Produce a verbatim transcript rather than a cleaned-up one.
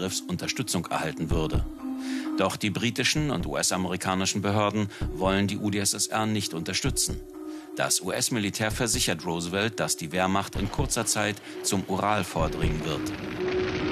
Angriffs Unterstützung erhalten würde. Doch die britischen und U S-amerikanischen Behörden wollen die U d S S R nicht unterstützen. Das U S-Militär versichert Roosevelt, dass die Wehrmacht in kurzer Zeit zum Ural vordringen wird.